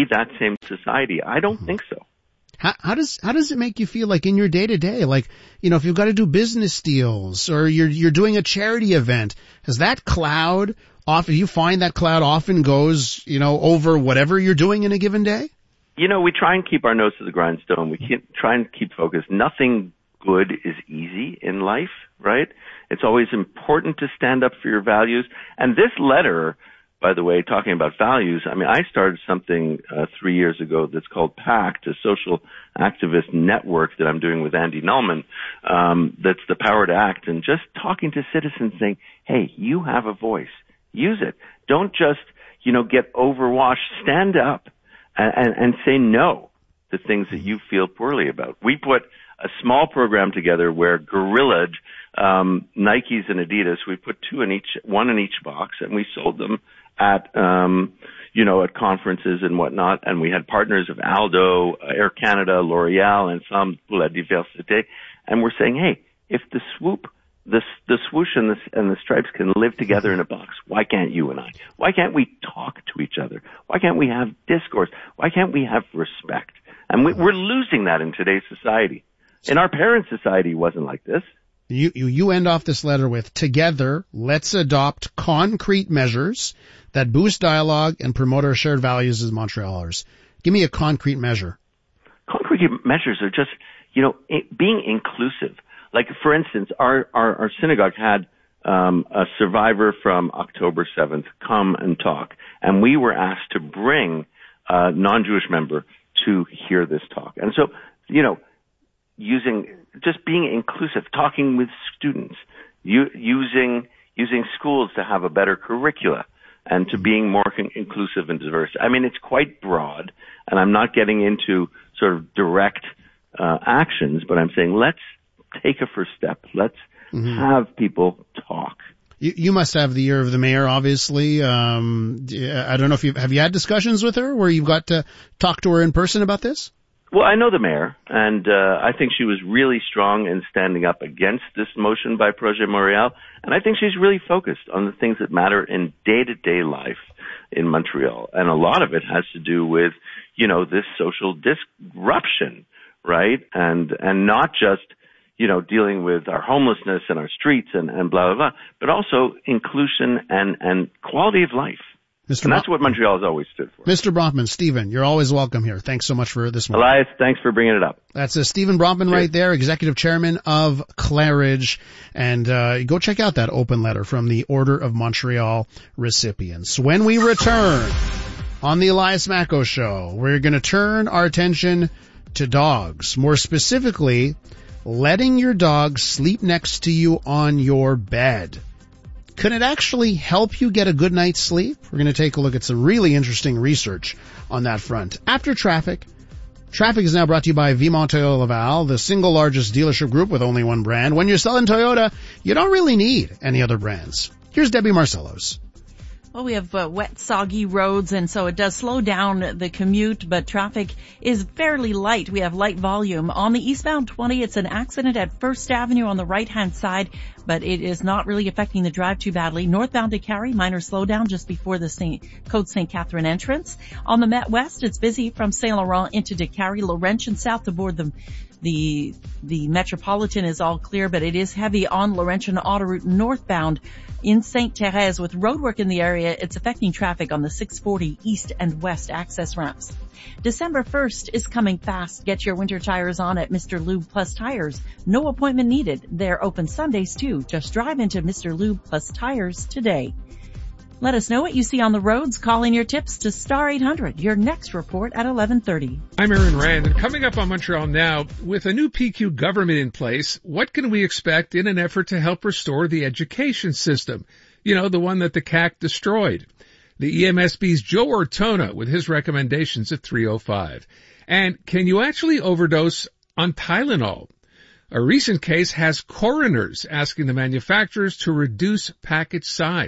that same society? I don't think so. How does it make you feel, like, in your day to day? Like, if you've got to do business deals or you're doing a charity event, has that cloud often, you find that cloud often goes, over whatever you're doing in a given day? We try and keep our nose to the grindstone. We try and keep focused. Nothing good is easy in life, right? It's always important to stand up for your values. And this letter, by the way, talking about values, I started something 3 years ago that's called PACT, a social activist network that I'm doing with Andy Nullman, that's the Power to Act, and just talking to citizens saying, hey, you have a voice. Use it. Don't just, get overwashed. Stand up and say no to things that you feel poorly about. We put a small program together where guerrillaed Nikes and Adidas, we put one in each box, and we sold them at at conferences and whatnot, and we had partners of Aldo, Air Canada, L'Oreal, and some pour la diversité, and we're saying, hey, if the swoosh and the stripes can live together in a box, why can't you and I? Why can't we talk to each other? Why can't we have discourse? Why can't we have respect? And we're losing that in today's society. In our parents' society, it wasn't like this. You end off this letter with, together, let's adopt concrete measures that boost dialogue and promote our shared values as Montrealers. Give me a concrete measure. Concrete measures are just, being inclusive. Like, for instance, our synagogue had a survivor from October 7th come and talk, and we were asked to bring a non-Jewish member to hear this talk. And so, just being inclusive, talking with students, using schools to have a better curricula, and to being more inclusive and diverse. It's quite broad, and I'm not getting into sort of direct actions, but I'm saying let's take a first step. Let's have people talk. You must have the ear of the mayor, obviously. I don't know if have you had discussions with her where you've got to talk to her in person about this? Well, I know the mayor, and I think she was really strong in standing up against this motion by Projet Montréal, and I think she's really focused on the things that matter in day-to-day life in Montreal, and a lot of it has to do with, this social disruption, right? And not just, dealing with our homelessness and our streets and blah, blah, blah, but also inclusion and quality of life. And that's what Montreal has always stood for. Mr. Bronfman, Stephen, you're always welcome here. Thanks so much for this morning. Elias, thanks for bringing it up. That's Stephen Bronfman right there, Executive Chairman of Claridge. And go check out that open letter from the Order of Montreal recipients. When we return on the Elias Macko Show, we're going to turn our attention to dogs. More specifically, letting your dog sleep next to you on your bed. Can it actually help you get a good night's sleep? We're going to take a look at some really interesting research on that front. After Traffic. Traffic is now brought to you by Vimont Toyota Laval, the single largest dealership group with only one brand. When you're selling Toyota, you don't really need any other brands. Here's Debbie Marcellos. Well, we have wet, soggy roads, and so it does slow down the commute, but traffic is fairly light. We have light volume. On the eastbound 20, it's an accident at First Avenue on the right-hand side, but it is not really affecting the drive too badly. Northbound to Cary, minor slowdown just before the Côte St. Catherine entrance. On the Met West, it's busy from Saint Laurent into Décarie. Laurentian south aboard the Metropolitan is all clear, but it is heavy on Laurentian autoroute northbound in St. Thérèse. With roadwork in the area, it's affecting traffic on the 640 east and west access ramps. December 1st is coming fast. Get your winter tires on at Mr. Lube Plus Tires. No appointment needed. They're open Sundays too. Just drive into Mr. Lube Plus Tires today. Let us know what you see on the roads. Call in your tips to Star 800. Your next report at 11:30. I'm Aaron Rand, and coming up on Montreal Now, with a new PQ government in place, what can we expect in an effort to help restore the education system? The one that the CAQ destroyed. The EMSB's Joe Ortona with his recommendations at 3:05. And can you actually overdose on Tylenol? A recent case has coroners asking the manufacturers to reduce package size.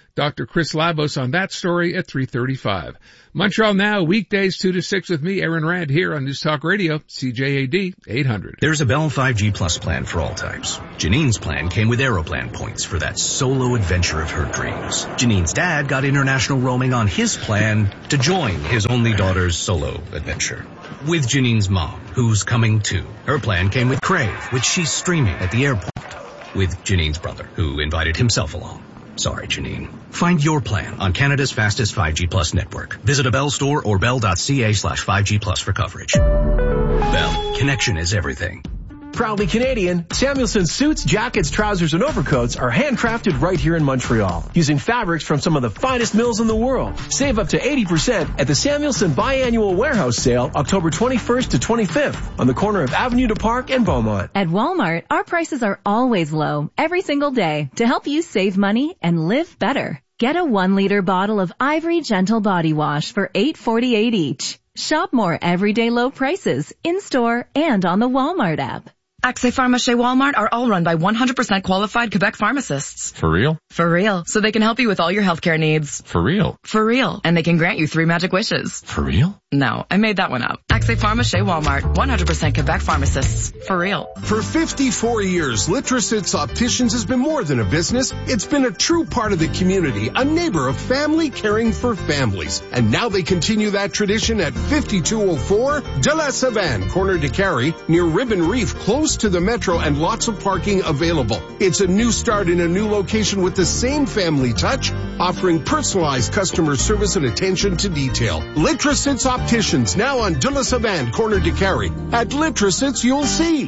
Dr. Chris Labos on that story at 3:35. Montreal Now, weekdays 2 to 6 with me, Aaron Rand, here on News Talk Radio, CJAD 800. There's a Bell 5G Plus plan for all types. Janine's plan came with Aeroplan points for that solo adventure of her dreams. Janine's dad got international roaming on his plan to join his only daughter's solo adventure. With Janine's mom, who's coming too. Her plan came with Crave, which she's streaming at the airport. With Janine's brother, who invited himself along. Sorry, Janine. Find your plan on Canada's fastest 5G Plus network. Visit a Bell store or bell.ca/5G Plus for coverage. Bell, connection is everything. Proudly Canadian, Samuelson suits, jackets, trousers, and overcoats are handcrafted right here in Montreal, using fabrics from some of the finest mills in the world. Save up to 80% at the Samuelson Biannual Warehouse Sale, October 21st to 25th, on the corner of Avenue du Parc and Beaumont. At Walmart, our prices are always low, every single day, to help you save money and live better. Get a 1-liter bottle of Ivory Gentle Body Wash for $8.48 each. Shop more everyday low prices, in-store and on the Walmart app. Accès Pharma chez Walmart are all run by 100% qualified Quebec pharmacists. For real? For real. So they can help you with all your healthcare needs. For real? For real. And they can grant you 3 magic wishes. For real? No, I made that one up. Accès Pharma chez Walmart. 100% Quebec pharmacists. For real. For 54 years, Litrosits Opticians has been more than a business. It's been a true part of the community, a neighbor of family caring for families. And now they continue that tradition at 5204 de la Savane, corner de Carey, near Ribbon Reef, close to the metro, and lots of parking available. It's a new start in a new location with the same family touch, offering personalized customer service and attention to detail. Litrosits Opticians, now on de la Savane, corner de Carey. At Litrosits, you'll see.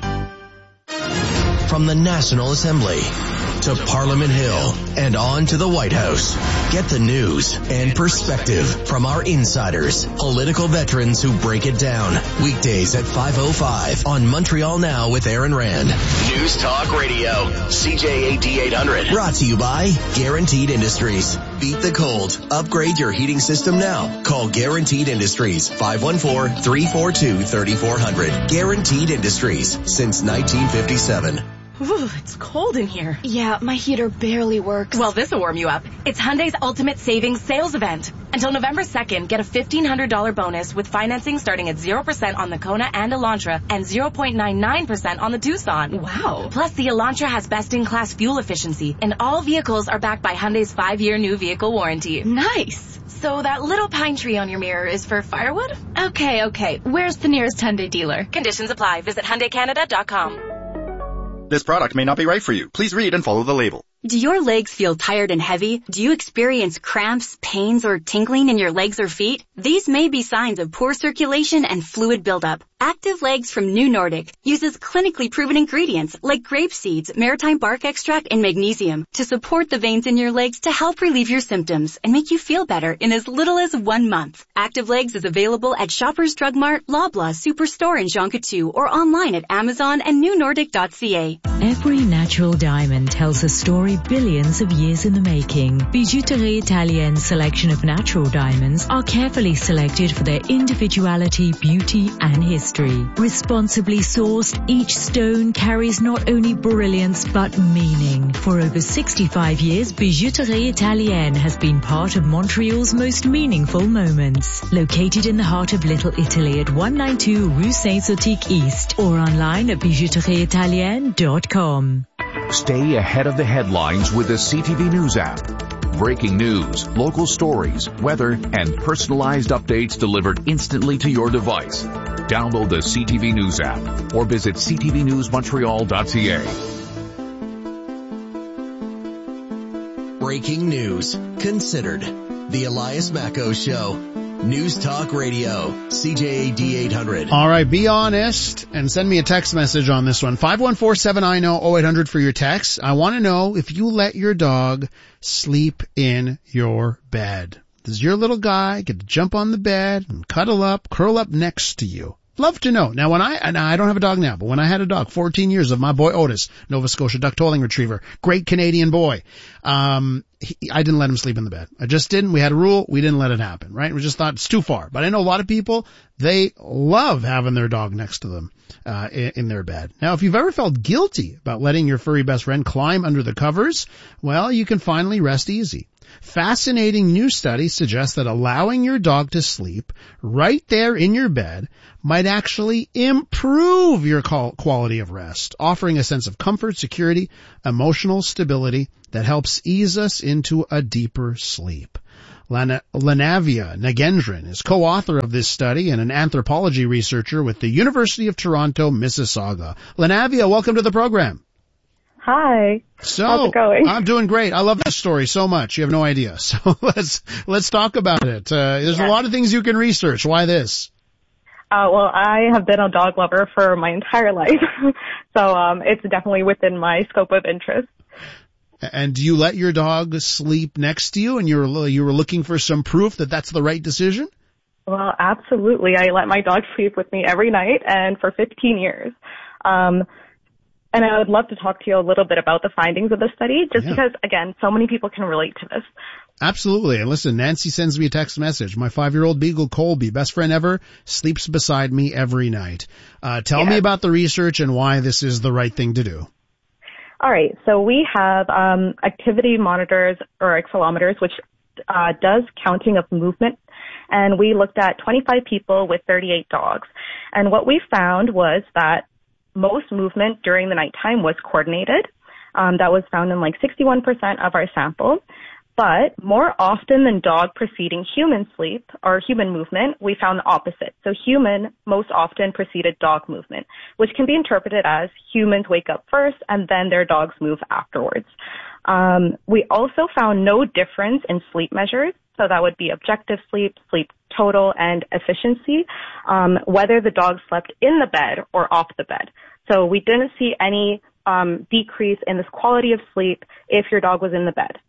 From the National Assembly to Parliament Hill and on to the White House. Get the news and perspective from our insiders, political veterans who break it down. Weekdays at 5:05 on Montreal Now with Aaron Rand. News Talk Radio, CJAD 800. Brought to you by Guaranteed Industries. Beat the cold. Upgrade your heating system now. Call Guaranteed Industries, 514-342-3400. Guaranteed Industries, since 1957. Ooh, it's cold in here. Yeah, my heater barely works. Well, this'll warm you up. It's Hyundai's Ultimate Savings Sales Event. Until November 2nd, get a $1,500 bonus with financing starting at 0% on the Kona and Elantra and 0.99% on the Tucson. Wow. Plus, the Elantra has best-in-class fuel efficiency, and all vehicles are backed by Hyundai's 5-year new vehicle warranty. Nice. So that little pine tree on your mirror is for firewood? Okay. Where's the nearest Hyundai dealer? Conditions apply. Visit HyundaiCanada.com. This product may not be right for you. Please read and follow the label. Do your legs feel tired and heavy? Do you experience cramps, pains, or tingling in your legs or feet? These may be signs of poor circulation and fluid buildup. Active Legs from New Nordic uses clinically proven ingredients like grape seeds, maritime bark extract, and magnesium to support the veins in your legs to help relieve your symptoms and make you feel better in as little as 1 month. Active Legs is available at Shoppers Drug Mart, Loblaw, Superstore, and Jean Coutu, or online at Amazon and newnordic.ca. Every natural diamond tells a story billions of years in the making. Bijouterie Italienne's selection of natural diamonds are carefully selected for their individuality, beauty, and history. Responsibly sourced, each stone carries not only brilliance but meaning. For over 65 years, Bijouterie Italienne has been part of Montreal's most meaningful moments. Located in the heart of Little Italy at 192 Rue Saint-Zotique East or online at bijouterieitalienne.com. Stay ahead of the headlines with the CTV News app. Breaking news, local stories, weather, and personalized updates delivered instantly to your device. Download the CTV News app or visit ctvnewsmontreal.ca. Breaking news. Considered. The Elias Macco Show. News Talk Radio, CJAD 800. All right, be honest and send me a text message on this one. 514-790-0800 for your text. I want to know if you let your dog sleep in your bed. Does your little guy get to jump on the bed and cuddle up, curl up next to you? Love to know. Now, I don't have a dog now, but when I had a dog, 14 years of my boy Otis, Nova Scotia Duck Tolling Retriever, great Canadian boy, I didn't let him sleep in the bed. I just didn't. We had a rule. We didn't let it happen, right? We just thought it's too far. But I know a lot of people, they love having their dog next to them, in their bed. Now, if you've ever felt guilty about letting your furry best friend climb under the covers, well, you can finally rest easy. fascinating new study suggests that allowing your dog to sleep right there in your bed might actually improve your quality of rest, offering a sense of comfort, security, emotional stability that helps ease us into a deeper sleep. Lanavia Nagendran is co-author of this study and an anthropology researcher with the University of Toronto, Mississauga. Lanavia, welcome to the program. Hi. So, how's it going? I'm doing great. I love this story so much. You have no idea. So let's talk about it. There's a lot of things you can research. Why this? Well, I have been a dog lover for my entire life. So, it's definitely within my scope of interest. And do you let your dog sleep next to you and you were looking for some proof that that's the right decision? Well, absolutely. I let my dog sleep with me every night and for 15 years. And I would love to talk to you a little bit about the findings of the study, just because, again, so many people can relate to this. Absolutely. And listen, Nancy sends me a text message. My 5-year-old beagle, Colby, best friend ever, sleeps beside me every night. Tell me about the research and why this is the right thing to do. All right. So we have activity monitors or accelerometers, which does counting of movement. And we looked at 25 people with 38 dogs. And what we found was that most movement during the nighttime was coordinated. That was found in like 61% of our sample. But more often than dog preceding human sleep or human movement, we found the opposite. So human most often preceded dog movement, which can be interpreted as humans wake up first and then their dogs move afterwards. We also found no difference in sleep measures. So that would be objective sleep, sleep total, and efficiency, whether the dog slept in the bed or off the bed. So we didn't see any decrease in this quality of sleep if your dog was in the bed.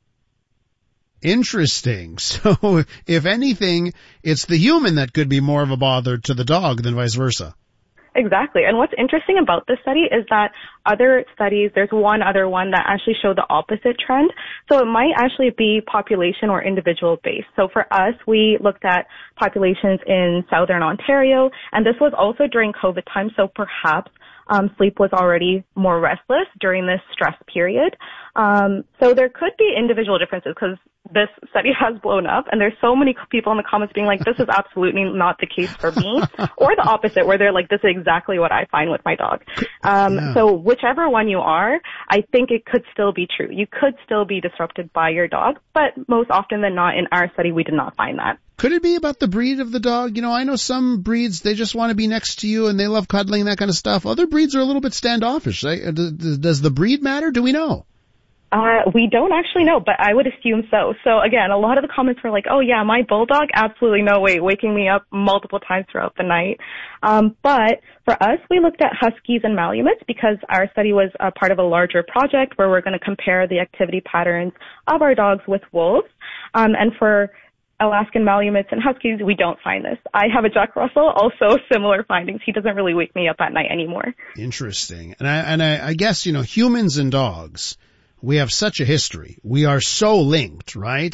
Interesting. So if anything, it's the human that could be more of a bother to the dog than vice versa. Exactly. And what's interesting about this study is that other studies, there's one other one that actually showed the opposite trend. So it might actually be population or individual based. So for us, we looked at populations in Southern Ontario, and this was also during COVID time. So perhaps sleep was already more restless during this stress period. So there could be individual differences because this study has blown up and there's so many people in the comments being like, this is absolutely not the case for me, or the opposite where they're like, this is exactly what I find with my dog. So whichever one you are, I think it could still be true. You could still be disrupted by your dog, but most often than not in our study, we did not find that. Could it be about the breed of the dog? You know, I know some breeds, they just want to be next to you and they love cuddling, that kind of stuff. Other breeds are a little bit standoffish. Does the breed matter? Do we know? We don't actually know, but I would assume so. So again, a lot of the comments were like, oh yeah, my bulldog, absolutely no way, waking me up multiple times throughout the night. But for us, we looked at Huskies and Malamutes because our study was a part of a larger project where we're going to compare the activity patterns of our dogs with wolves. And for Alaskan Malamutes and Huskies, we don't find this. I have a Jack Russell, also similar findings. He doesn't really wake me up at night anymore. Interesting. And I guess, you know, humans and dogs, we have such a history. We are so linked, right?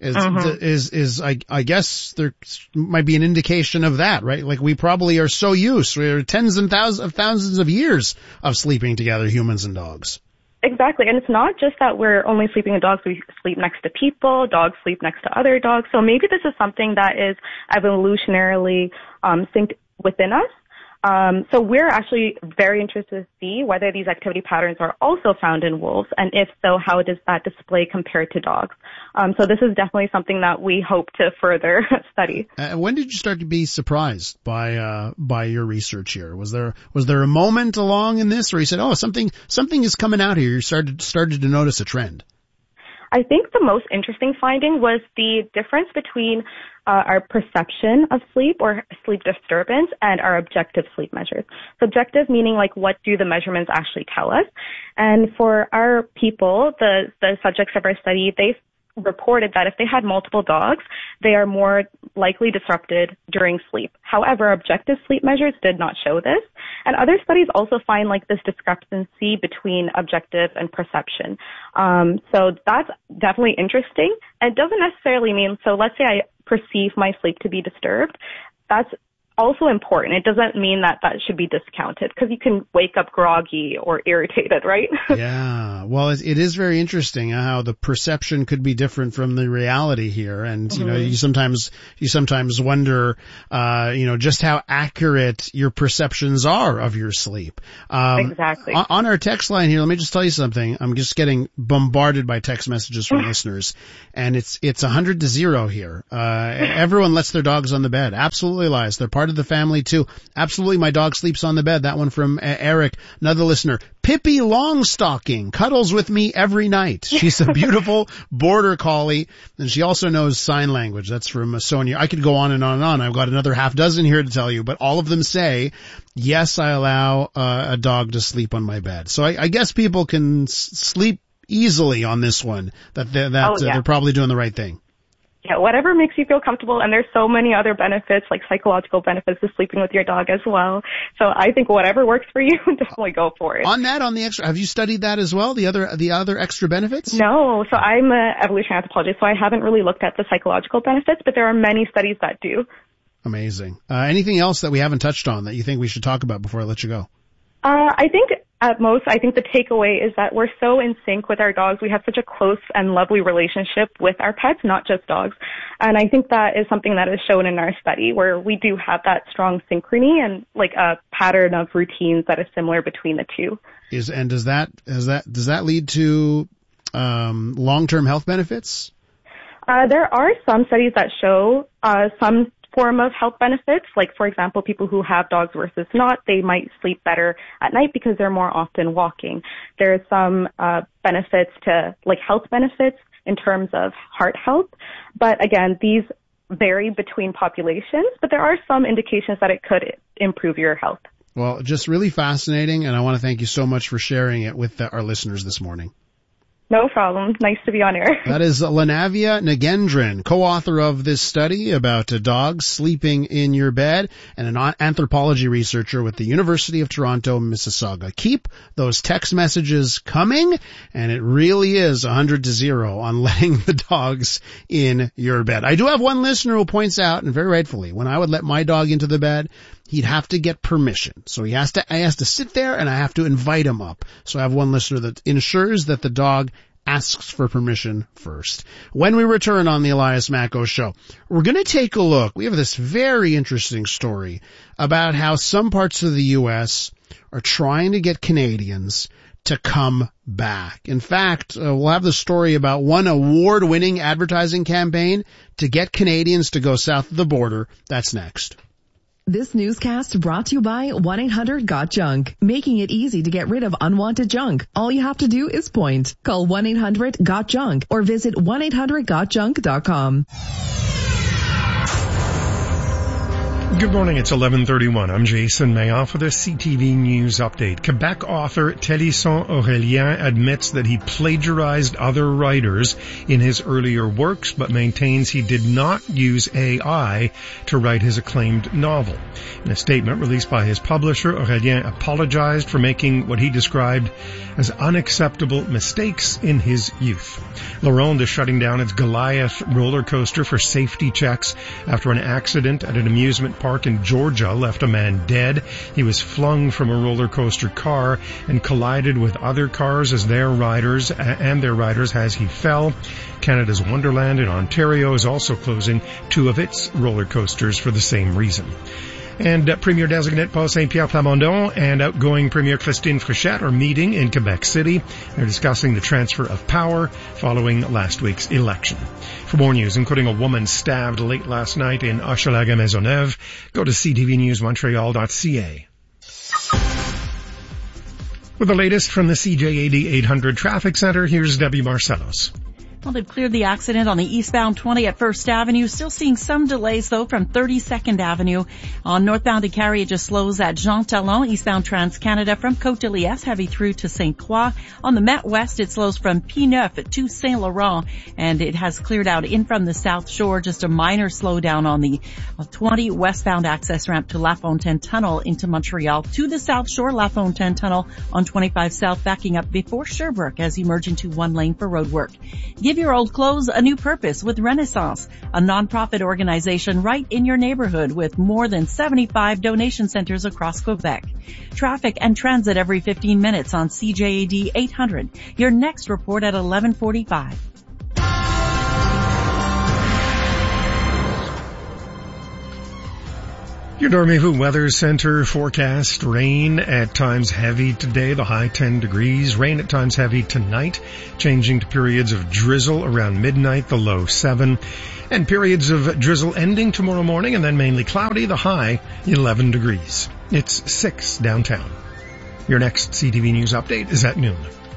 I guess there might be an indication of that, right? Like we probably are so used. We're tens and thousands of years of sleeping together, humans and dogs. Exactly. And it's not just that we're only sleeping with dogs. We sleep next to people. Dogs sleep next to other dogs. So maybe this is something that is evolutionarily synced within us. So we're actually very interested to see whether these activity patterns are also found in wolves, and if so, how does that display compare to dogs? So this is definitely something that we hope to further study. When did you start to be surprised by your research here? Was there a moment along in this where you said, oh, something is coming out here? You started to notice a trend. I think the most interesting finding was the difference between our perception of sleep or sleep disturbance and our objective sleep measures. Subjective meaning like what do the measurements actually tell us? And for our people, the subjects of our study, they reported that if they had multiple dogs, they are more likely disrupted during sleep. However, objective sleep measures did not show this. And other studies also find like this discrepancy between objective and perception. So that's definitely interesting. And it doesn't necessarily mean, so let's say I perceive my sleep to be disturbed. That's also important. It doesn't mean that should be discounted because you can wake up groggy or irritated, right? Yeah. Well, it is very interesting how the perception could be different from the reality here. And, you know, you sometimes wonder, just how accurate your perceptions are of your sleep. Exactly. On our text line here, let me just tell you something. I'm just getting bombarded by text messages from listeners, and it's 100-0 here. Everyone lets their dogs on the bed. Absolutely lies. They're part of the family too. Absolutely, my dog sleeps on the bed. That one from Eric, another listener. Pippi Longstocking cuddles with me every night. She's a beautiful border collie, and she also knows sign language. That's from Sonia. I could go on and on and on. I've got another half dozen here to tell you, but all of them say, yes, I allow a dog to sleep on my bed. So I guess people can sleep easily on this one, that they're probably doing the right thing. Yeah, whatever makes you feel comfortable, and there's so many other benefits, like psychological benefits to sleeping with your dog as well. So I think whatever works for you, definitely go for it. On the extra, have you studied that as well, the other extra benefits? No, so I'm an evolutionary anthropologist, so I haven't really looked at the psychological benefits, but there are many studies that do. Amazing. Anything else that we haven't touched on that you think we should talk about before I let you go? I think the takeaway is that we're so in sync with our dogs. We have such a close and lovely relationship with our pets, not just dogs. And I think that is something that is shown in our study, where we do have that strong synchrony and like a pattern of routines that is similar between the two. Does that lead to long-term health benefits? There are some studies that show some form of health benefits. Like, for example, people who have dogs versus not, they might sleep better at night because they're more often walking. There are some benefits to, like, health benefits in terms of heart health. But again, these vary between populations, but there are some indications that it could improve your health. Well, just really fascinating, and I want to thank you so much for sharing it with our listeners this morning. No problem. Nice to be on air. That is Lanavia Nagendran, co-author of this study about dogs sleeping in your bed, and an anthropology researcher with the University of Toronto, Mississauga. Keep those text messages coming, and it really is 100-0 on letting the dogs in your bed. I do have one listener who points out, and very rightfully, when I would let my dog into the bed, he'd have to get permission. So I has to sit there and I have to invite him up. So I have one listener that ensures that the dog asks for permission first. When we return on the Elias Macko Show, we're going to take a look. We have this very interesting story about how some parts of the U.S. are trying to get Canadians to come back. In fact, we'll have the story about one award-winning advertising campaign to get Canadians to go south of the border. That's next. This newscast brought to you by 1-800-GOT-JUNK, making it easy to get rid of unwanted junk. All you have to do is point. Call 1-800-GOT-JUNK or visit 1-800-GOT-JUNK.com. Good morning, it's 11:31. I'm Jason Mayoff with a CTV News update. Quebec author Télisson Aurélien admits that he plagiarized other writers in his earlier works, but maintains he did not use AI to write his acclaimed novel. In a statement released by his publisher, Aurélien apologized for making what he described as unacceptable mistakes in his youth. La Ronde is shutting down its Goliath roller coaster for safety checks after an accident at an amusement park in Georgia left a man dead. He was flung from a roller coaster car and collided with other cars as their riders as he fell. Canada's Wonderland in Ontario is also closing two of its roller coasters for the same reason. And Premier Designate Paul Saint-Pierre Plamondon and outgoing Premier Christine Frichette are meeting in Quebec City. They're discussing the transfer of power following last week's election. For more news, including a woman stabbed late last night in Hochelaga-Maisonneuve, go to ctvnewsmontreal.ca. With the latest from the CJAD 800 Traffic Center, here's Debbie Marcellos. Well, they've cleared the accident on the eastbound 20 at First Avenue. Still seeing some delays, though, from 32nd Avenue. On northbound Icari, it just slows at Jean Talon, eastbound Trans-Canada from Côte-de-Liesse, heavy through to St. Croix. On the Met West, it slows from P9 to St. Laurent, and it has cleared out in from the South Shore. Just a minor slowdown on the 20 westbound access ramp to La Fontaine Tunnel into Montreal. To the South Shore, La Fontaine Tunnel on 25 South, backing up before Sherbrooke as you merge into one lane for road work. Give your old clothes a new purpose with Renaissance, a nonprofit organization right in your neighborhood with more than 75 donation centers across Quebec. Traffic and transit every 15 minutes on CJAD 800. Your next report at 11:45. Your Dormez-vous Weather Center forecast: rain at times heavy today, the high 10 degrees. Rain at times heavy tonight, changing to periods of drizzle around midnight, the low 7. And periods of drizzle ending tomorrow morning, and then mainly cloudy, the high 11 degrees. It's 6 downtown. Your next CTV News update is at noon.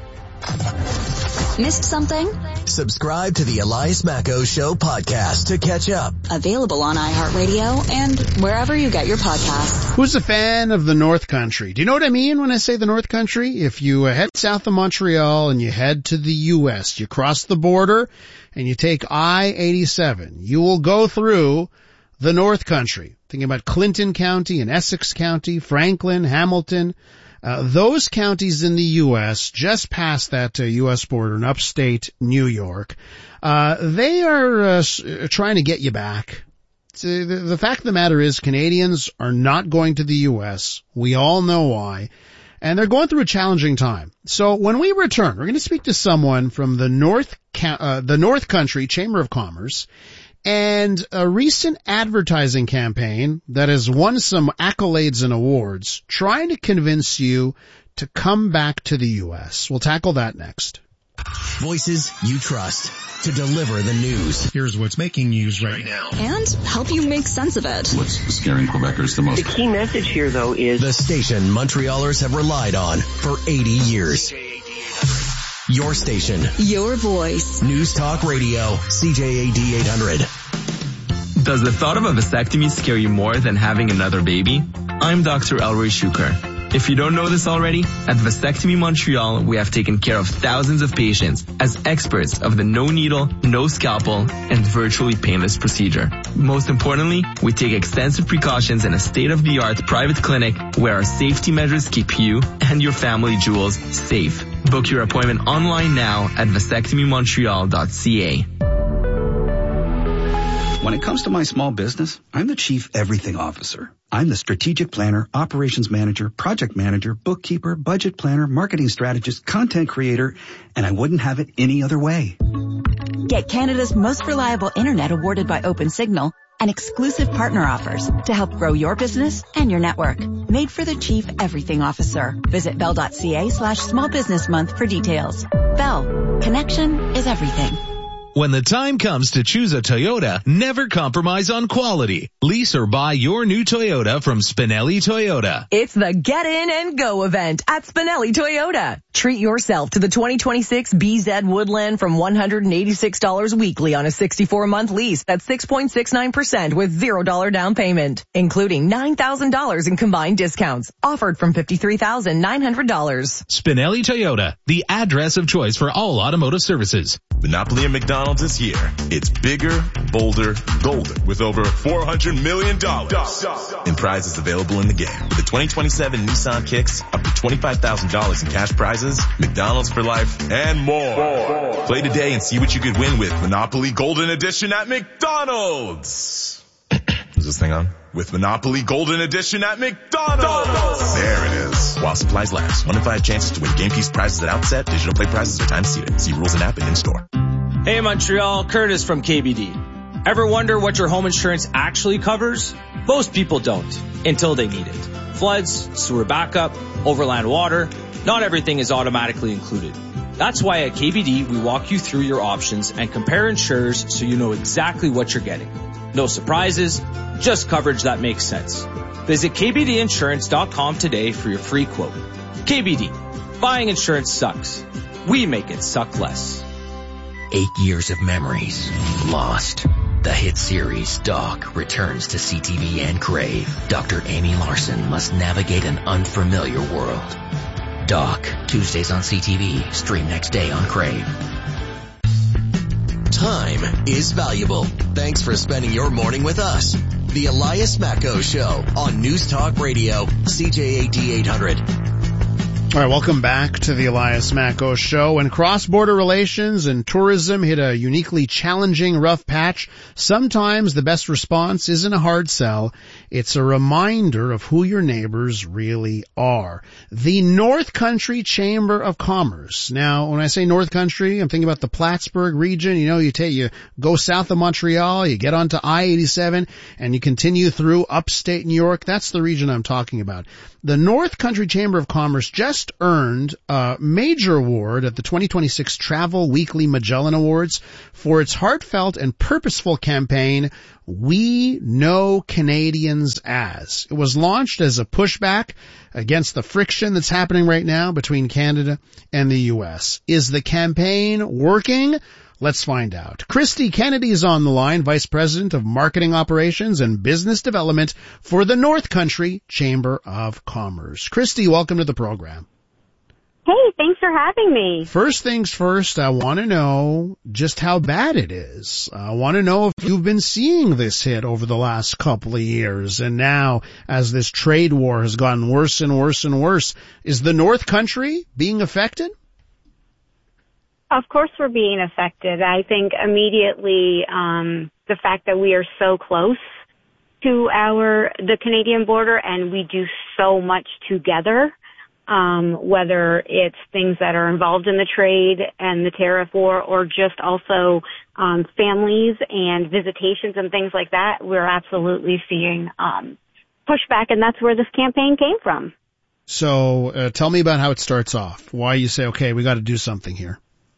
Missed something? Subscribe to the Elias Macko Show podcast to catch up. Available on iHeartRadio and wherever you get your podcasts. Who's a fan of the North Country? Do you know what I mean when I say the North Country? If you head south of Montreal and you head to the U.S., you cross the border and you take I-87, you will go through the North Country. Thinking about Clinton County and Essex County, Franklin, Hamilton. Those counties in the U.S., just past that U.S. border in upstate New York, they are trying to get you back. The fact of the matter is Canadians are not going to the U.S. We all know why. And they're going through a challenging time. So when we return, we're going to speak to someone from the North Country Chamber of Commerce and a recent advertising campaign that has won some accolades and awards trying to convince you to come back to the U.S. We'll tackle that next. Voices you trust to deliver the news. Here's what's making news right now. And help you make sense of it. What's scaring Quebecers the most? The key message here, though, is the station Montrealers have relied on for 80 years. Your station. Your voice. News Talk Radio, CJAD 800. Does the thought of a vasectomy scare you more than having another baby? I'm Dr. Elroy Shuker. If you don't know this already, at Vasectomy Montreal, we have taken care of thousands of patients as experts of the no needle, no scalpel, and virtually painless procedure. Most importantly, we take extensive precautions in a state-of-the-art private clinic where our safety measures keep you and your family jewels safe. Book your appointment online now at vasectomymontreal.ca. When it comes to my small business, I'm the Chief Everything Officer. I'm the strategic planner, operations manager, project manager, bookkeeper, budget planner, marketing strategist, content creator, and I wouldn't have it any other way. Get Canada's most reliable internet awarded by OpenSignal and exclusive partner offers to help grow your business and your network. Made for the Chief Everything Officer. Visit bell.ca/small business month for details. Bell. Connection is everything. When the time comes to choose a Toyota, never compromise on quality. Lease or buy your new Toyota from Spinelli Toyota. It's the Get In and Go event at Spinelli Toyota. Treat yourself to the 2026 BZ Woodland from $186 weekly on a 64-month lease. That's 6.69% with $0 down payment, including $9,000 in combined discounts. Offered from $53,900. Spinelli Toyota, the address of choice for all automotive services. Monopoly and McDonald's is here. It's bigger, bolder, golden with over $400 million in prizes available in the game. With the 2027 Nissan Kicks, up to $25,000 in cash prizes, McDonald's for life, and more. Play today and see what you could win with Monopoly Golden Edition at McDonald's. Is this thing on? With Monopoly Golden Edition at McDonald's. There it is. While supplies last. 1 in 5 chances to win game piece prizes at outset. Digital play prizes are time seated. See rules and app and in store. Hey Montreal, Curtis from KBD. Ever wonder what your home insurance actually covers? Most people don't, until they need it. Floods, sewer backup, overland water, not everything is automatically included. That's why at KBD we walk you through your options and compare insurers so you know exactly what you're getting. No surprises, just coverage that makes sense. Visit kbdinsurance.com today for your free quote. KBD, buying insurance sucks. We make it suck less. 8 years of memories lost. The hit series Doc returns to CTV and Crave. Dr. Amy Larson must navigate an unfamiliar world. Doc, Tuesdays on CTV, stream next day on Crave. Time is valuable. Thanks for spending your morning with us. The Elias Macko Show on News Talk Radio, CJAD 800. All right, welcome back to the Elias Macko Show. When cross-border relations and tourism hit a uniquely challenging rough patch, sometimes the best response isn't a hard sell. It's a reminder of who your neighbors really are. The North Country Chamber of Commerce. Now, when I say North Country, I'm thinking about the Plattsburgh region. You know, you go south of Montreal, you get onto I-87, and you continue through upstate New York. That's the region I'm talking about. The North Country Chamber of Commerce just earned a major award at the 2026 Travel Weekly Magellan Awards for its heartfelt and purposeful campaign, We Know Canadians As. It was launched as a pushback against the friction that's happening right now between Canada and the U.S. Is the campaign working? Let's find out. Christy Kennedy is on the line, Vice President of Marketing Operations and Business Development for the North Country Chamber of Commerce. Christy, welcome to the program. Hey, thanks for having me. First things first, I want to know just how bad it is. I want to know if you've been seeing this hit over the last couple of years. And now, as this trade war has gotten worse and worse and worse, is the North Country being affected? Of course we're being affected. I think immediately the fact that we are so close to the Canadian border and we do so much together, whether it's things that are involved in the trade and the tariff war or just also families and visitations and things like that, we're absolutely seeing pushback, and that's where this campaign came from. So tell me about how it starts off, why you say, okay, we got to do something here.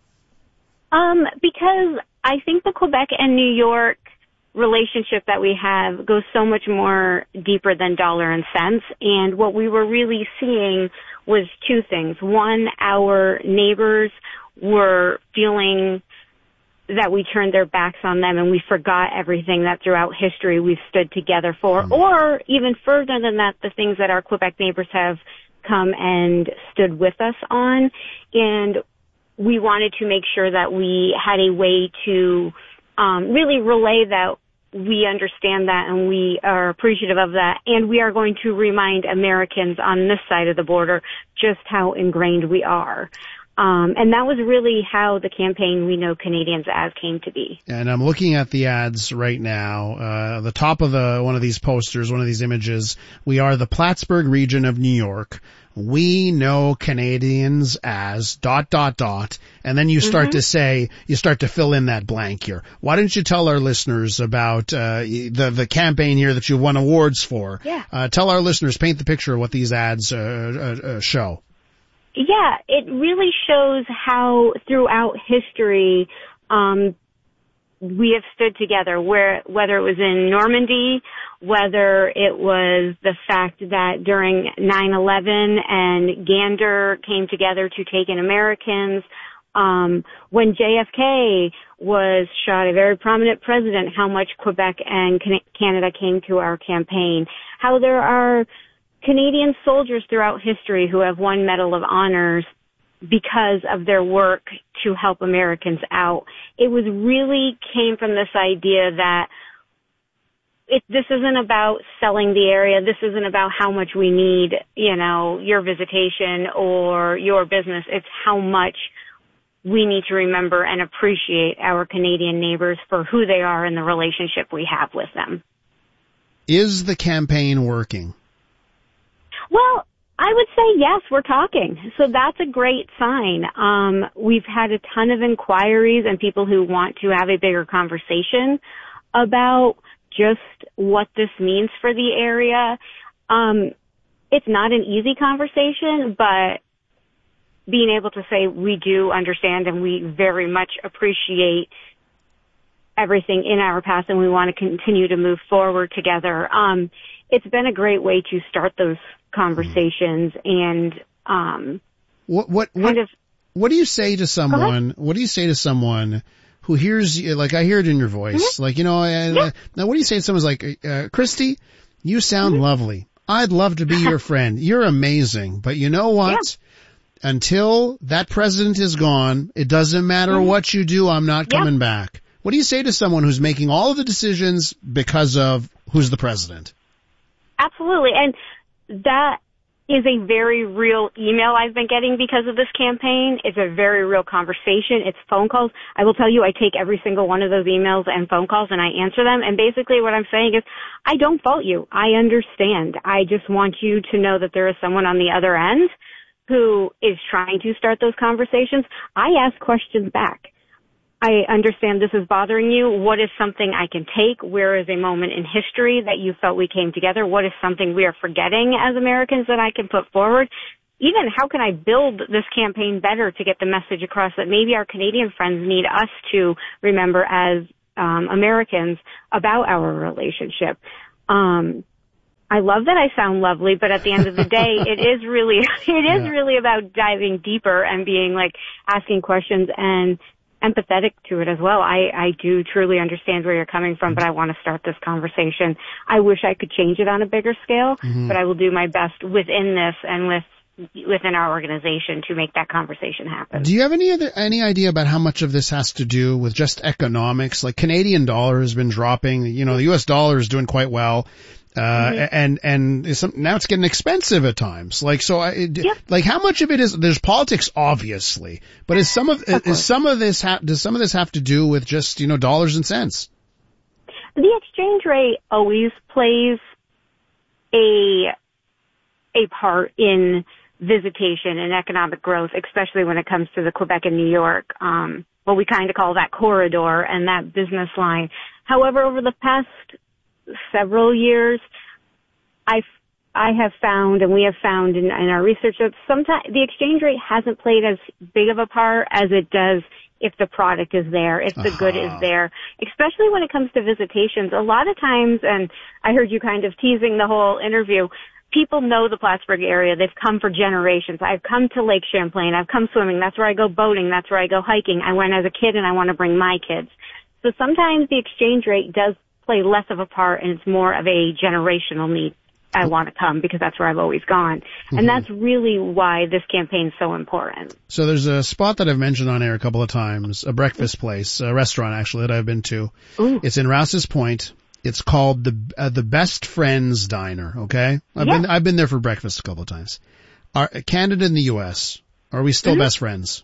Because I think the Quebec and New York relationship that we have goes so much more deeper than dollar and cents. And what we were really seeing was two things. One, our neighbors were feeling that we turned their backs on them and we forgot everything that throughout history we've stood together for. Or even further than that, the things that our Quebec neighbors have come and stood with us on. And we wanted to make sure that we had a way to really relay that we understand that and we are appreciative of that. And we are going to remind Americans on this side of the border just how ingrained we are. And that was really how the campaign We Know Canadians As came to be. And I'm looking at the ads right now. The top of one of these posters, one of these images, we are the Plattsburgh region of New York. We know Canadians as ... And then you start to say, you start to fill in that blank here. Why don't you tell our listeners about the campaign here that you won awards for? Yeah. Tell our listeners, paint the picture of what these ads show. Yeah, it really shows how throughout history we have stood together, whether it was in Normandy, whether it was the fact that during 9/11 and Gander came together to take in Americans, when JFK was shot, a very prominent president, how much Quebec and Canada came to our campaign, how there are Canadian soldiers throughout history who have won Medal of Honors because of their work to help Americans out. It was really came from this idea that this isn't about selling the area. This isn't about how much we need, your visitation or your business. It's how much we need to remember and appreciate our Canadian neighbors for who they are and the relationship we have with them. Is the campaign working? Well, I would say yes, we're talking. So that's a great sign. We've had a ton of inquiries and people who want to have a bigger conversation about just what this means for the area. It's not an easy conversation, but being able to say we do understand and we very much appreciate everything in our past and we want to continue to move forward together. It's been a great way to start those conversations and what do you say to someone? What do you say to someone who hears you, like I hear it in your voice, like now what do you say to someone's like, Christy, you sound lovely. I'd love to be your friend. You're amazing, but you know what? Until that president is gone, it doesn't matter what you do. I'm not coming back. What do you say to someone who's making all of the decisions because of who's the president? Absolutely. And that is a very real email I've been getting because of this campaign. It's a very real conversation. It's phone calls. I will tell you, I take every single one of those emails and phone calls and I answer them. And basically what I'm saying is, I don't fault you. I understand. I just want you to know that there is someone on the other end who is trying to start those conversations. I ask questions back. I understand this is bothering you. What is something I can take? Where is a moment in history that you felt we came together? What is something we are forgetting as Americans that I can put forward? Even how can I build this campaign better to get the message across that maybe our Canadian friends need us to remember as Americans about our relationship? I love that I sound lovely, but at the end of the day, it is really about diving deeper and being like asking questions and empathetic to it as well. I do truly understand where you're coming from, but I want to start this conversation. I wish I could change it on a bigger scale, but I will do my best within this and within our organization to make that conversation happen. Do you have any idea about how much of this has to do with just economics? Like Canadian dollar has been dropping, the US dollar is doing quite well. And now it's getting expensive at times. Like, so like how much of it is, there's politics obviously, but does some of this have to do with just, dollars and cents? The exchange rate always plays a part in visitation and economic growth, especially when it comes to the Quebec and New York, what we kind of call that corridor and that business line. However, over the past several years, I have found, and we have found in our research, that sometimes the exchange rate hasn't played as big of a part as it does if the product is there, if the good is there, especially when it comes to visitations. A lot of times, and I heard you kind of teasing the whole interview, people know the Plattsburgh area. They've come for generations. I've come to Lake Champlain. I've come swimming. That's where I go boating. That's where I go hiking. I went as a kid and I want to bring my kids. So sometimes the exchange rate does play less of a part, and it's more of a generational need. I want to come because that's where I've always gone. And that's really why this campaign is so important. So there's a spot that I've mentioned on air a couple of times, a breakfast place, a restaurant actually that I've been to. Ooh. It's in Rouse's Point. It's called the Best Friends Diner, okay? I've been there for breakfast a couple of times. Canada and the US, are we still best friends?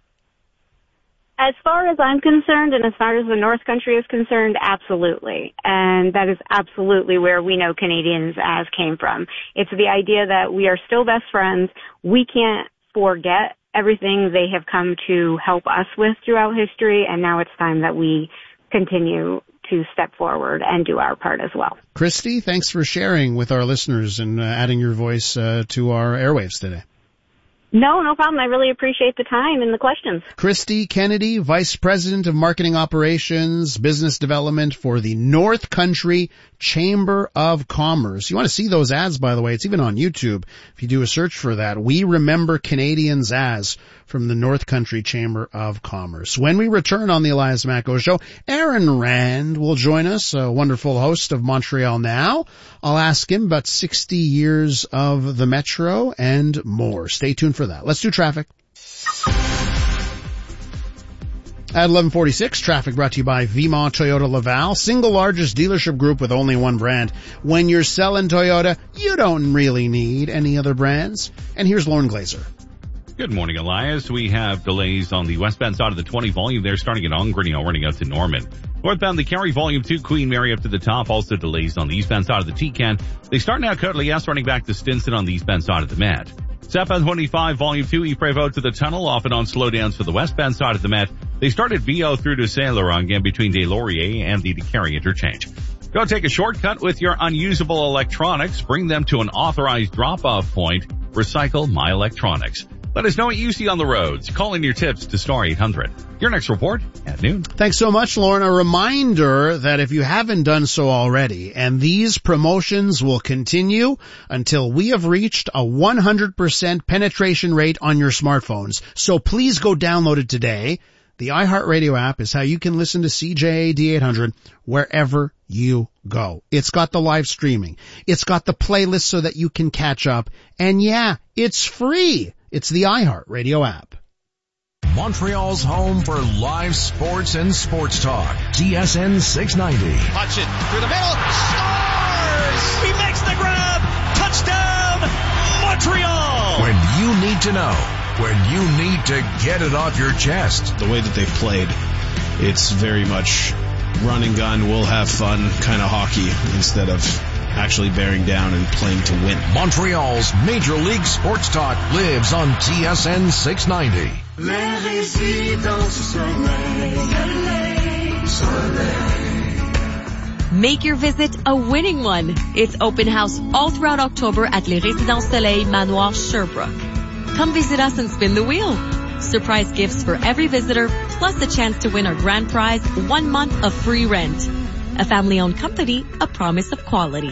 As far as I'm concerned, and as far as the North Country is concerned, absolutely. And that is absolutely where we know Canadians as came from. It's the idea that we are still best friends. We can't forget everything they have come to help us with throughout history, and now it's time that we continue to step forward and do our part as well. Christy, thanks for sharing with our listeners and adding your voice to our airwaves today. No problem. I really appreciate the time and the questions. Christy Kennedy, Vice President of Marketing Operations, Business Development for the North Country Chamber of Commerce. You want to see those ads, by the way. It's even on YouTube. If you do a search for that, We Remember Canadians As from the North Country Chamber of Commerce. When we return on the Elias Macko Show, Aaron Rand will join us, a wonderful host of Montreal Now. I'll ask him about 60 years of the Metro and more. Stay tuned for that. Let's do traffic. At 11:46, traffic brought to you by Vimont Toyota Laval, single largest dealership group with only one brand. When you're selling Toyota, you don't really need any other brands. And here's Lauren Glazer. Good morning, Elias. We have delays on the westbound side of the 20 volume there, starting at Ongrenio, running out to Norman. Northbound, the Carry volume 2, Queen Mary up to the top. Also delays on the eastbound side of the T-Can. They start now Courtly-S, running back to Stinson on the eastbound side of the Met. Southbound 25, volume 2, Yves-Prévost to the tunnel, off and on slowdowns for the westbound side of the Met. They start at VO through to Saint-Laurent, again between Des Lauriers and the Carry interchange. Go take a shortcut with your unusable electronics. Bring them to an authorized drop-off point. Recycle My Electronics. Let us know what you see on the roads. Call in your tips to Star 800. Your next report at noon. Thanks so much, Lauren. A reminder that if you haven't done so already, and these promotions will continue until we have reached a 100% penetration rate on your smartphones. So please go download it today. The iHeartRadio app is how you can listen to CJAD 800 wherever you go. It's got the live streaming. It's got the playlist so that you can catch up. And yeah, it's free. It's the iHeartRadio app. Montreal's home for live sports and sports talk. TSN 690. Hutchin through the middle. Scores! He makes the grab. Touchdown, Montreal! need to know when you need to get it off your chest. The way that they've played, it's very much run and gun, we'll have fun kind of hockey instead of actually bearing down and playing to win. Montreal's Major League Sports Talk lives on TSN 690. Make your visit a winning one. It's open house all throughout October at Les Résidences Soleil Manoir Sherbrooke. Come visit us and spin the wheel. Surprise gifts for every visitor, plus a chance to win our grand prize, 1 month of free rent. A family-owned company, a promise of quality.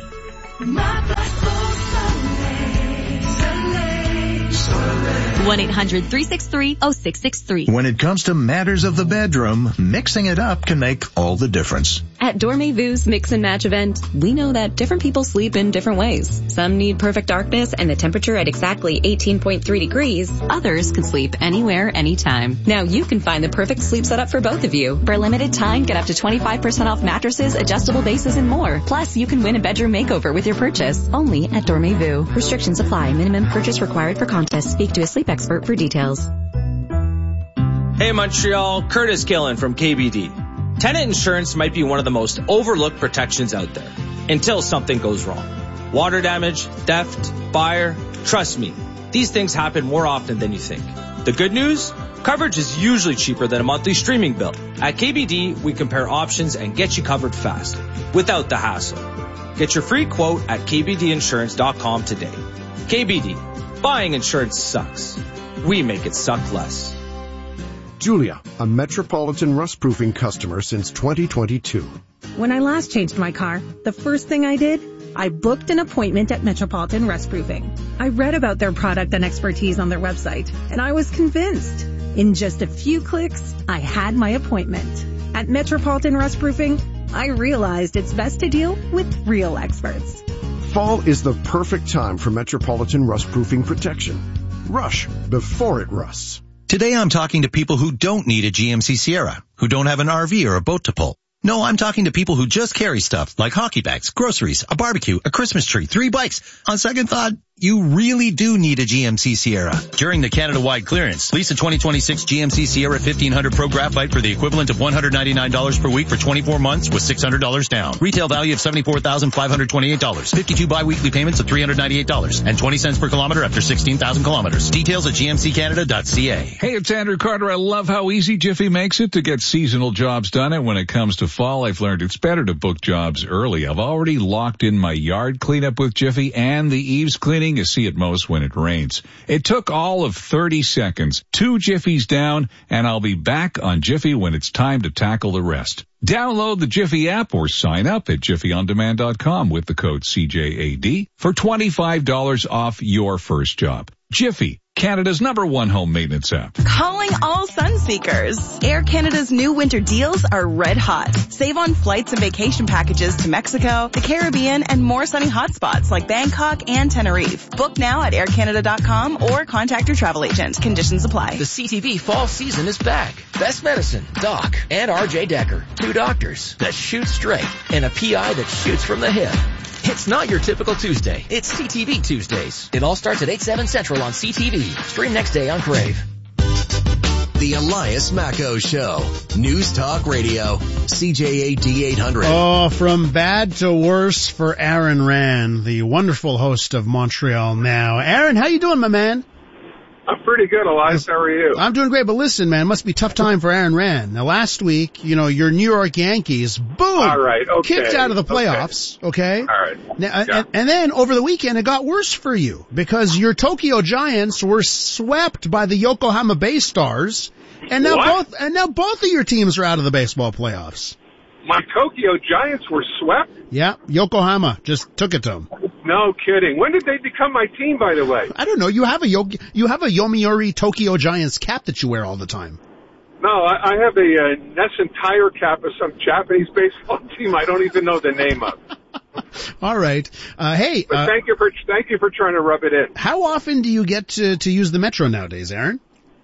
1-800-363-0663. When it comes to matters of the bedroom, mixing it up can make all the difference. At Dormez-Vu's Mix and Match event, we know that different people sleep in different ways. Some need perfect darkness and the temperature at exactly 18.3 degrees. Others can sleep anywhere, anytime. Now you can find the perfect sleep setup for both of you. For a limited time, get up to 25% off mattresses, adjustable bases, and more. Plus, you can win a bedroom makeover with your purchase. Only at Dormez-Vu. Restrictions apply. Minimum purchase required for contest. Speak to a sleep expert for details. Hey Montreal, Curtis Gillen from KBD. Tenant insurance might be one of the most overlooked protections out there until something goes wrong. Water damage, theft, fire. Trust me, these things happen more often than you think. The good news? Coverage is usually cheaper than a monthly streaming bill. At KBD, we compare options and get you covered fast, without the hassle. Get your free quote at kbdinsurance.com today. KBD, buying insurance sucks. We make it suck less. Julia, a Metropolitan rust-proofing customer since 2022. When I last changed my car, the first thing I did, I booked an appointment at Metropolitan Rust-Proofing. I read about their product and expertise on their website, and I was convinced. In just a few clicks, I had my appointment. At Metropolitan Rust-Proofing, I realized it's best to deal with real experts. Fall is the perfect time for Metropolitan rust-proofing protection. Rush before it rusts. Today I'm talking to people who don't need a GMC Sierra, who don't have an RV or a boat to pull. No, I'm talking to people who just carry stuff like hockey bags, groceries, a barbecue, a Christmas tree, 3 bikes. On second thought, you really do need a GMC Sierra. During the Canada-wide clearance, lease a 2026 GMC Sierra 1500 Pro Graphite for the equivalent of $199 per week for 24 months with $600 down. Retail value of $74,528. 52 bi-weekly payments of $398 and 20 cents per kilometer after 16,000 kilometers. Details at gmccanada.ca. Hey, it's Andrew Carter. I love how easy Jiffy makes it to get seasonal jobs done. And when it comes to fall, I've learned it's better to book jobs early. I've already locked in my yard cleanup with Jiffy and the eaves cleaning you see at most when it rains. It took all of 30 seconds, 2 Jiffies down, and I'll be back on Jiffy when it's time to tackle the rest. Download the Jiffy app or sign up at jiffyondemand.com with the code CJAD for $25 off your first job. Jiffy, Canada's #1 home maintenance app. Calling all sun seekers. Air Canada's new winter deals are red hot. Save on flights and vacation packages to Mexico, the Caribbean, and more sunny hotspots like Bangkok and Tenerife. Book now at aircanada.com or contact your travel agent. Conditions apply. The CTV fall season is back. Best Medicine, Doc, and RJ Decker. 2 doctors that shoot straight and a PI that shoots from the hip. It's not your typical Tuesday. It's CTV Tuesdays. It all starts at 8/7 Central on CTV. Stream next day on Crave. The Elias Macco Show. News Talk Radio. CJAD 800. Oh, from bad to worse for Aaron Rand, the wonderful host of Montreal Now. Aaron, how you doing, my man? I'm pretty good, Elias. How are you? I'm doing great, but listen, man, it must be a tough time for Aaron Rand. Now, last week, your New York Yankees, boom, all right, okay, kicked out of the playoffs, okay? All right. Now, and then over the weekend, it got worse for you because your Tokyo Giants were swept by the Yokohama Bay Stars, and now both of your teams are out of the baseball playoffs. My Tokyo Giants were swept? Yeah, Yokohama just took it to them. No kidding. When did they become my team, by the way? I don't know. You have a Yomiuri Tokyo Giants cap that you wear all the time. No, I have a Nessun Tire cap of some Japanese baseball team I don't even know the name of. All right. Hey. But thank you for trying to rub it in. How often do you get to use the Metro nowadays, Aaron?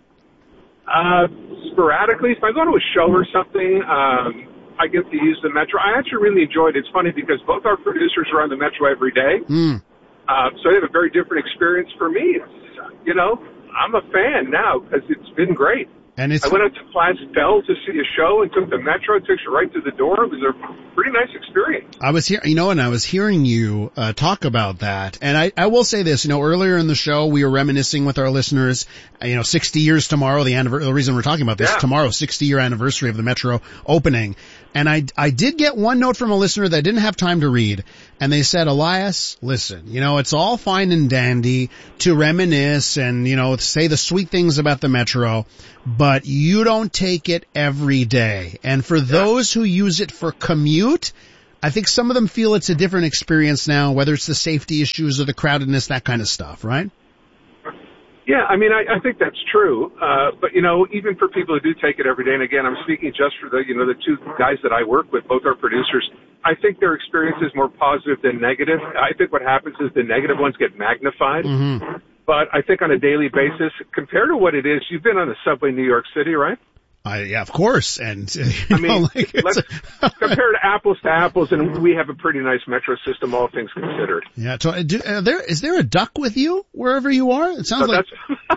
Sporadically. If I go to a show or something, I get to use the Metro. I actually really enjoyed it. It's funny because both our producers are on the Metro every day. So they have a very different experience for me. It's, I'm a fan now because it's been great. And I went out to Place Bell to see a show and took the metro. It takes you right to the door. It was a pretty nice experience. I was here, and I was hearing you talk about that. And I will say this, earlier in the show, we were reminiscing with our listeners, 60 years tomorrow, the reason we're talking about this, tomorrow, 60-year anniversary of the metro opening. And I did get one note from a listener that I didn't have time to read. And they said, Elias, listen, it's all fine and dandy to reminisce and, say the sweet things about the metro, but you don't take it every day. And for those who use it for commute, I think some of them feel it's a different experience now, whether it's the safety issues or the crowdedness, that kind of stuff, right? Yeah, I mean, I think that's true. But, even for people who do take it every day, and again, I'm speaking just for the two guys that I work with, both are producers, I think their experience is more positive than negative. I think what happens is the negative ones get magnified. Mm-hmm. But I think on a daily basis, compared to what it is, you've been on the subway in New York City, right? Yeah, of course. And, let's compare apples to apples, and we have a pretty nice metro system, all things considered. Yeah. So, is there a duck with you wherever you are? It sounds like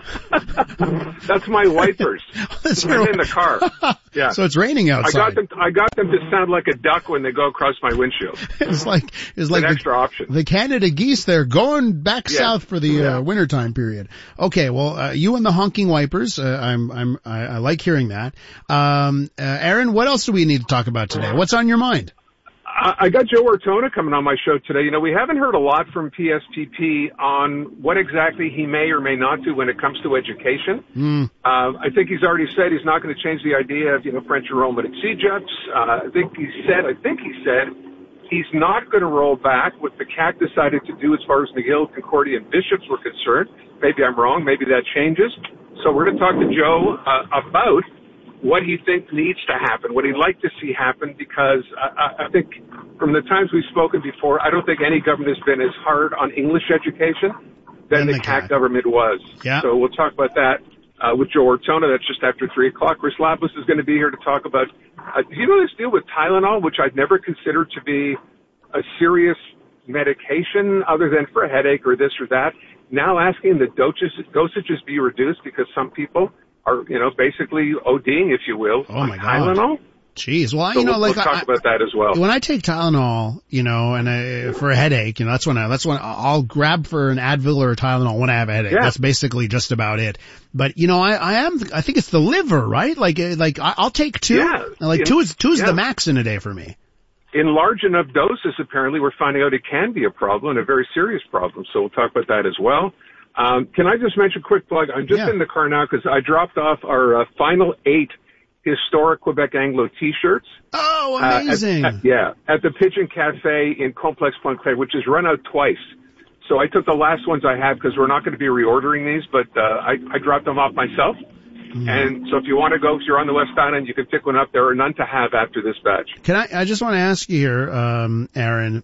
that's my wipers. I'm in the car. Yeah. So it's raining outside. I got them to sound like a duck when they go across my windshield. It's like an extra option. The Canada geese, they're going back south for the wintertime period. Okay. Well, you and the honking wipers. I like hearing that. Aaron, what else do we need to talk about today? What's on your mind? I got Joe Ortona coming on my show today. We haven't heard a lot from PSTP on what exactly he may or may not do when it comes to education. I think he's already said he's not going to change the idea of, French enrollment at CEGEPs. I think he said he's not going to roll back what the CAC decided to do as far as McGill, Concordia, and Bishops were concerned. Maybe I'm wrong. Maybe that changes. So we're going to talk to Joe about what he thinks needs to happen, what he'd like to see happen, because I think from the times we've spoken before, I don't think any government has been as hard on English education than the CAC government was. Yeah. So we'll talk about that with Joe Ortona. That's just after 3 o'clock. Chris Lapis is going to be here to talk about, do you know this deal with Tylenol, which I'd never considered to be a serious medication other than for a headache or this or that, now asking the dosages be reduced because some people are, basically ODing, if you will, on Tylenol. Jeez. Well, so we'll talk about that as well. When I take Tylenol, and for a headache, that's when I'll grab for an Advil or a Tylenol when I have a headache. Yeah. That's basically just about it. But, I think it's the liver, right? I'll take two. Yeah. Two is the max in a day for me. In large enough doses, apparently, we're finding out it can be a problem, a very serious problem. So we'll talk about that as well. Can I just mention a quick plug? I'm just in the car now because I dropped off our final 8 historic Quebec Anglo T-shirts. Oh, amazing! At the Pigeon Cafe in Complexe Pointe-Claire, which is run out twice. So I took the last ones I have because we're not going to be reordering these, but I dropped them off myself. And so if you want to go, if you're on the West Island, you can pick one up. There are none to have after this batch. I just want to ask you here, Aaron,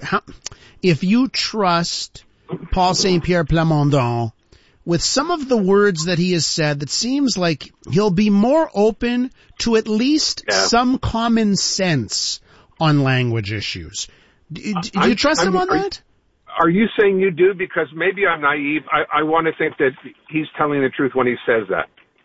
if you trust Paul St. Pierre Plamondon with some of the words that he has said, that seems like he'll be more open to at least some common sense on language issues. Do you trust him on that? Are you saying you do? Because maybe I'm naive. I want to think that he's telling the truth when he says that.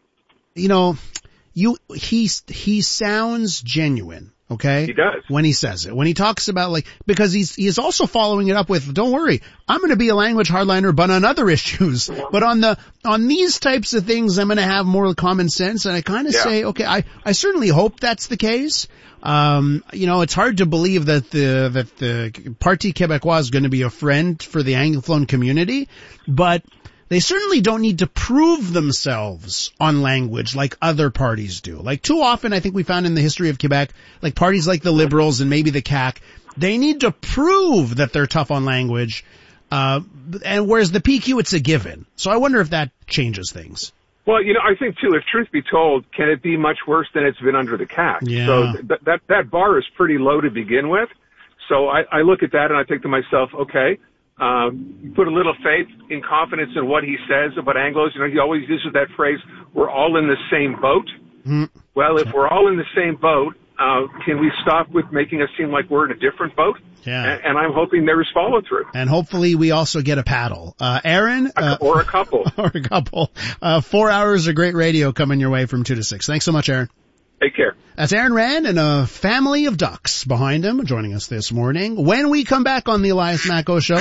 He sounds genuine. Okay? He does. When he says it. When he talks about because he's also following it up with, don't worry, I'm going to be a language hardliner, but on other issues. But on these types of things, I'm going to have more common sense. And I kind of say, okay, I certainly hope that's the case. It's hard to believe that the Parti Québécois is going to be a friend for the Anglophone community, but they certainly don't need to prove themselves on language like other parties do. Too often, I think we found in the history of Quebec, parties like the Liberals and maybe the CAQ, they need to prove that they're tough on language, and whereas the PQ, it's a given. So I wonder if that changes things. Well, I think too, if truth be told, can it be much worse than it's been under the CAQ? Yeah. So that bar is pretty low to begin with. So I look at that and I think to myself, okay, put a little faith in confidence in what he says about Anglos. He always uses that phrase, we're all in the same boat. Mm. Well, if we're all in the same boat Can we stop with making us seem like we're in a different boat? Yeah. And I'm hoping there is follow through. And hopefully we also get a paddle. Aaron? Or a couple. Or a couple. 4 hours of great radio coming your way from 2 to 6. Thanks so much, Aaron. Take care. That's Aaron Rand and a family of ducks behind him joining us this morning. When we come back on the Elias Macko Show.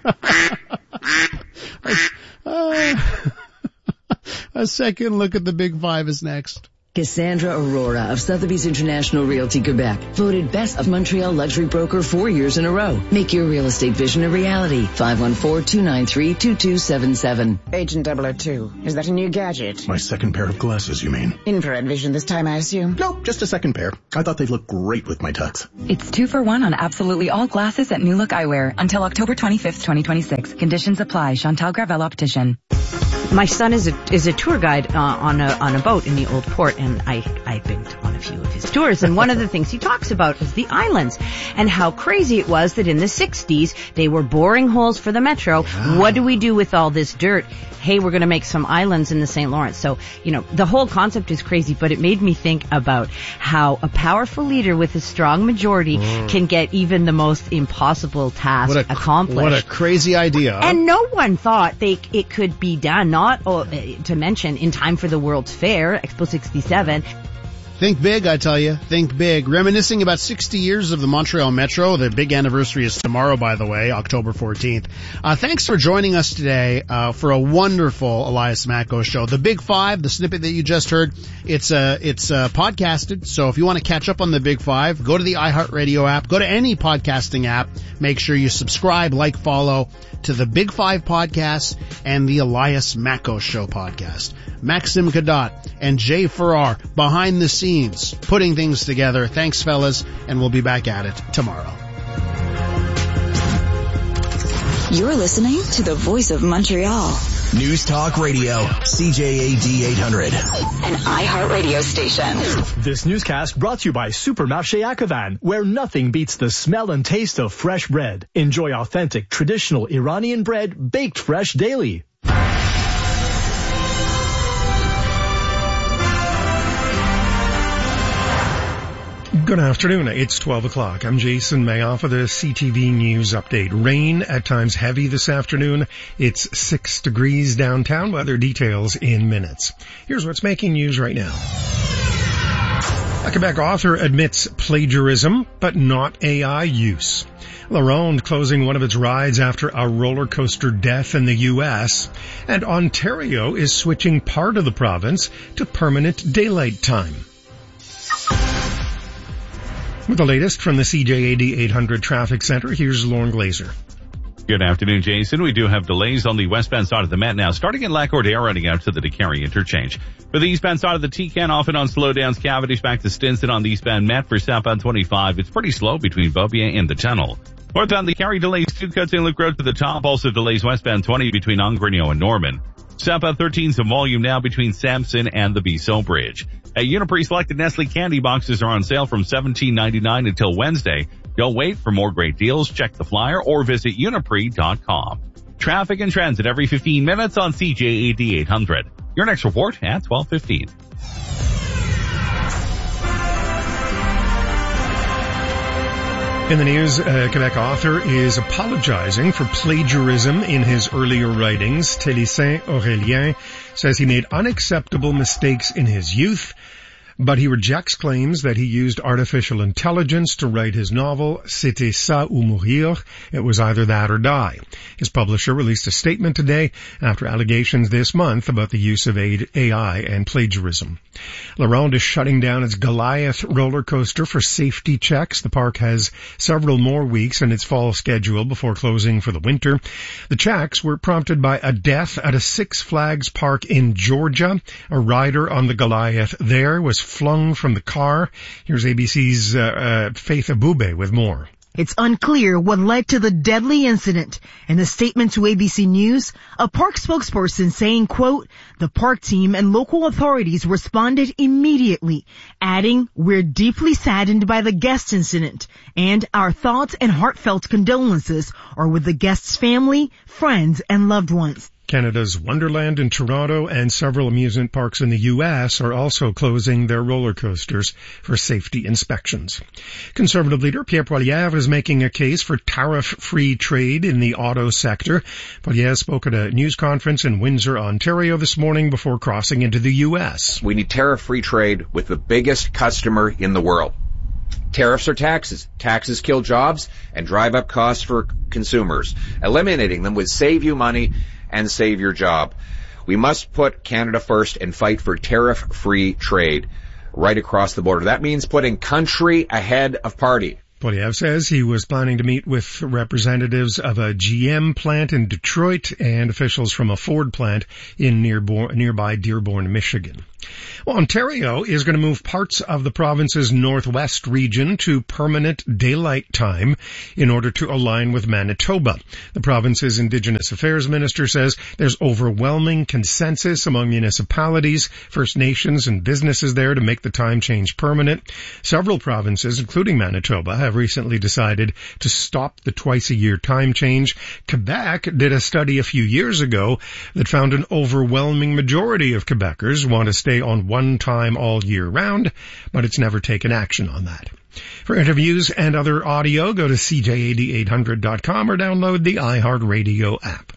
A second look at the Big Five is next. Cassandra Aurora of Sotheby's International Realty Quebec, voted Best of Montreal Luxury Broker 4 years in a row. Make your real estate vision a reality. 514-293-2277. Agent 002, is that a new gadget? My second pair of glasses, you mean? Infrared vision this time, I assume? Nope, just a second pair. I thought they'd look great with my tux. It's 2 for 1 on absolutely all glasses at New Look Eyewear until October 25th, 2026. Conditions apply. Chantal Gravel Optician. My son is a tour guide on a boat in the old port, and I've been on a few of his tours, and one of the things he talks about is the islands and how crazy it was that in the 60s they were boring holes for the metro. Yeah. What do we do with all this dirt? Hey, we're going to make some islands in the St. Lawrence. So, the whole concept is crazy, but it made me think about how a powerful leader with a strong majority can get even the most impossible task accomplished. What a crazy idea. And no one thought it could be done, not to mention in time for the World's Fair, Expo 67. Think big, I tell you. Think big. Reminiscing about 60 years of the Montreal Metro. The big anniversary is tomorrow, by the way, October 14th. Thanks for joining us today for a wonderful Elias Macko show. The Big Five, the snippet that you just heard, it's podcasted. So if you want to catch up on the Big Five, go to the iHeartRadio app. Go to any podcasting app. Make sure you subscribe, follow to the Big Five podcast and the Elias Macko Show podcast. Maxim Kadot and Jay Farrar behind the scenes, putting things together. Thanks, fellas, and we'll be back at it tomorrow. You're listening to the Voice of Montreal. News Talk Radio, CJAD 800. An iHeartRadio station. This newscast brought to you by Supermarché Akavan, where nothing beats the smell and taste of fresh bread. Enjoy authentic, traditional Iranian bread baked fresh daily. Good afternoon. It's 12 o'clock. I'm Jason Mayoff of the CTV News Update. Rain, at times heavy this afternoon. It's 6 degrees downtown. Weather details in minutes. Here's what's making news right now. A Quebec author admits plagiarism, but not AI use. La Ronde closing one of its rides after a roller coaster death in the U.S. And Ontario is switching part of the province to permanent daylight time. With the latest from the CJAD 800 Traffic Center, here's Lauren Glazer. Good afternoon, Jason. We do have delays on the westbound side of the Met now, starting in Lac-Cordaire, running out to the DeCarry interchange. For the eastbound side of the TCAN, often on slowdowns, cavities back to Stinson on the eastbound Met. For southbound 25, it's pretty slow between Beaubien and the tunnel. Northbound DeCarry delays 2 cuts in Luke Road to the top, also delays westbound 20 between Ongrigno and Norman. Southbound 13, some volume now between Sampson and the Bissau Bridge. At Uniprix, selected Nestle candy boxes are on sale from $17.99 until Wednesday. Don't wait for more great deals. Check the flyer or visit uniprix.com. Traffic and transit every 15 minutes on CJAD 800. Your next report at 12:15. In the news, a Quebec author is apologizing for plagiarism in his earlier writings. Télicin Aurélien says he made unacceptable mistakes in his youth, but he rejects claims that he used artificial intelligence to write his novel, C'était ça ou mourir. It was either that or die. His publisher released a statement today after allegations this month about the use of AI and plagiarism. La Ronde is shutting down its Goliath roller coaster for safety checks. The park has several more weeks in its fall schedule before closing for the winter. The checks were prompted by a death at a Six Flags park in Georgia. A rider on the Goliath there was flung from the car. Here's ABC's Faith Abube with more. It's unclear what led to the deadly incident. In a statement to ABC News, a park spokesperson saying, quote, the park team and local authorities responded immediately, adding, we're deeply saddened by the guest incident, and our thoughts and heartfelt condolences are with the guest's family, friends, and loved ones. Canada's Wonderland in Toronto and several amusement parks in the U.S. are also closing their roller coasters for safety inspections. Conservative leader Pierre Poilievre is making a case for tariff-free trade in the auto sector. Poilievre spoke at a news conference in Windsor, Ontario this morning before crossing into the U.S. We need tariff-free trade with the biggest customer in the world. Tariffs are taxes. Taxes kill jobs and drive up costs for consumers. Eliminating them would save you money and save your job. We must put Canada first and fight for tariff-free trade right across the border. That means putting country ahead of party. Poilievre says he was planning to meet with representatives of a GM plant in Detroit and officials from a Ford plant in nearby Dearborn, Michigan. Well, Ontario is going to move parts of the province's northwest region to permanent daylight time in order to align with Manitoba. The province's Indigenous Affairs Minister says there's overwhelming consensus among municipalities, First Nations, and businesses there to make the time change permanent. Several provinces, including Manitoba, have recently decided to stop the twice-a-year time change. Quebec did a study a few years ago that found an overwhelming majority of Quebecers want to stay on one time all year round, but it's never taken action on that. For interviews and other audio, go to CJAD800.com or download the iHeartRadio app.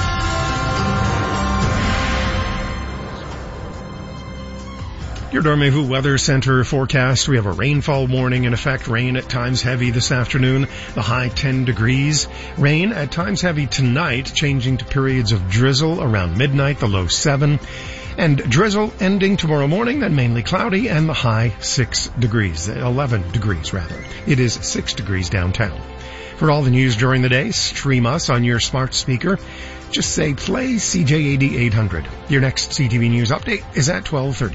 Your Dormez-vous Weather Center forecast. We have a rainfall warning in effect. Rain at times heavy this afternoon. The high 10 degrees. Rain at times heavy tonight, changing to periods of drizzle around midnight, the low 7. And drizzle ending tomorrow morning, then mainly cloudy, and the high 11 degrees rather. It is 6 degrees downtown. For all the news during the day, stream us on your smart speaker. Just say play CJAD 800. Your next CTV News update is at 12:30.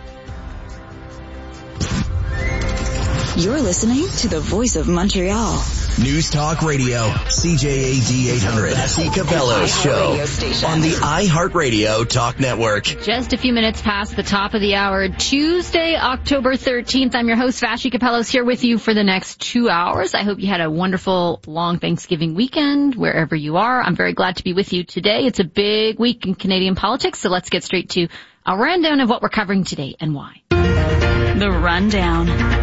You're listening to the Voice of Montreal. News Talk Radio, CJAD 800. Vassy Capello's show on the iHeartRadio Talk Network. Just a few minutes past the top of the hour, Tuesday, October 13th. I'm your host, Vassy Capello's, here with you for the next 2 hours. I hope you had a wonderful long Thanksgiving weekend wherever you are. I'm very glad to be with you today. It's a big week in Canadian politics, so let's get straight to a rundown of what we're covering today and why. The Rundown.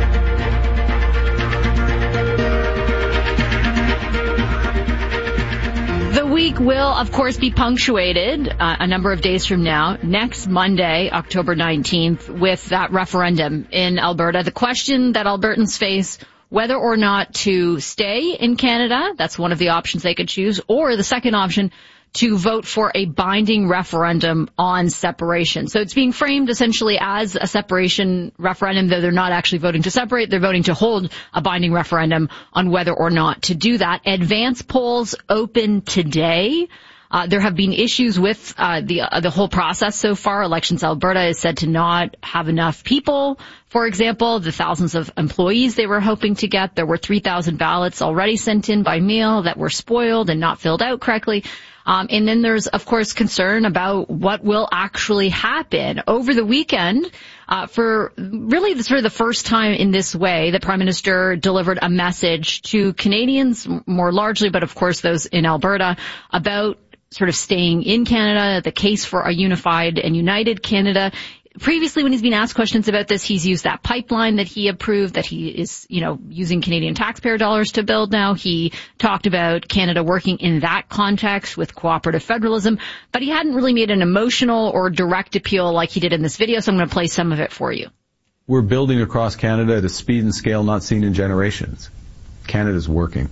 The week will, of course, be punctuated a number of days from now, next Monday, October 19th, with that referendum in Alberta. The question that Albertans face, whether or not to stay in Canada, that's one of the options they could choose, or the second option, to vote for a binding referendum on separation. So it's being framed essentially as a separation referendum, though they're not actually voting to separate. They're voting to hold a binding referendum on whether or not to do that. Advance polls open today. There have been issues with the whole process so far. Elections Alberta is said to not have enough people. For example, the thousands of employees they were hoping to get. There were 3,000 ballots already sent in by mail that were spoiled and not filled out correctly. And then there's, of course, concern about what will actually happen over the weekend. For the first time in this way, the Prime Minister delivered a message to Canadians more largely, but of course those in Alberta, about sort of staying in Canada, the case for a unified and united Canada. Previously, when he's been asked questions about this, he's used that pipeline that he approved, that he is, using Canadian taxpayer dollars to build now. He talked about Canada working in that context with cooperative federalism, but he hadn't really made an emotional or direct appeal like he did in this video, so I'm going to play some of it for you. We're building across Canada at a speed and scale not seen in generations. Canada's working.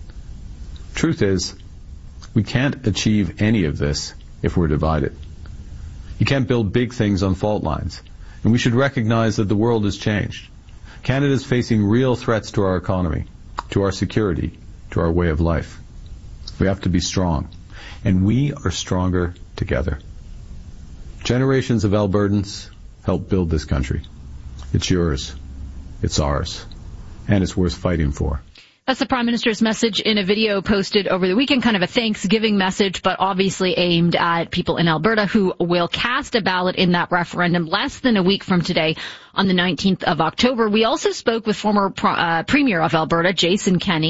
Truth is, we can't achieve any of this if we're divided. You can't build big things on fault lines. And we should recognize that the world has changed. Canada is facing real threats to our economy, to our security, to our way of life. We have to be strong. And we are stronger together. Generations of Albertans helped build this country. It's yours. It's ours. And it's worth fighting for. That's the Prime Minister's message in a video posted over the weekend, kind of a Thanksgiving message, but obviously aimed at people in Alberta who will cast a ballot in that referendum less than a week from today on the 19th of October. We also spoke with former Premier of Alberta, Jason Kenney,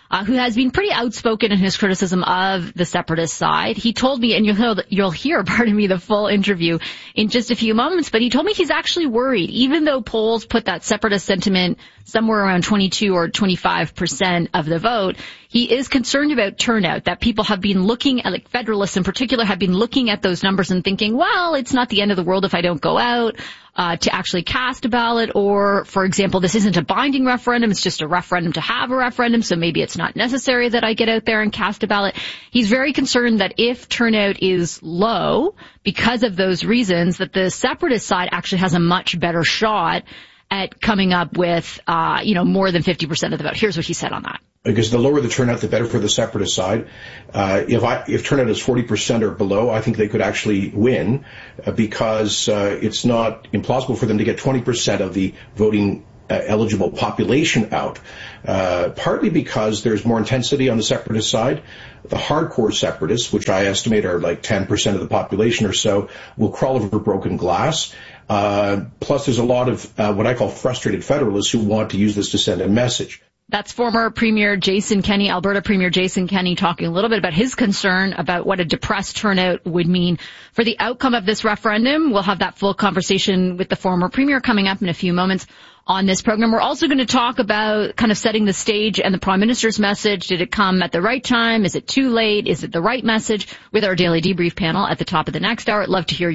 who has been pretty outspoken in his criticism of the separatist side. He told me, and you'll hear, pardon me, the full interview in just a few moments, but he told me he's actually worried, even though polls put that separatist sentiment somewhere around 22 or 25% of the vote. He is concerned about turnout, that people have been looking at, like Federalists in particular, have been looking at those numbers and thinking, well, it's not the end of the world if I don't go out to actually cast a ballot, or, for example, this isn't a binding referendum, it's just a referendum to have a referendum, so maybe it's not necessary that I get out there and cast a ballot. He's very concerned that if turnout is low, because of those reasons, that the separatist side actually has a much better shot at coming up with, more than 50% of the vote. Here's what he said on that. Because the lower the turnout, the better for the separatist side. If turnout is 40% or below, I think they could actually win because it's not implausible for them to get 20% of the voting eligible population out. Partly because there's more intensity on the separatist side. The hardcore separatists, which I estimate are like 10% of the population or so, will crawl over broken glass. Plus, there's a lot of what I call frustrated Federalists who want to use this to send a message. That's former Premier Jason Kenney, Alberta Premier Jason Kenney, talking a little bit about his concern about what a depressed turnout would mean for the outcome of this referendum. We'll have that full conversation with the former Premier coming up in a few moments on this program. We're also going to talk about kind of setting the stage and the Prime Minister's message. Did it come at the right time? Is it too late? Is it the right message? With our Daily Debrief panel at the top of the next hour. I'd love to hear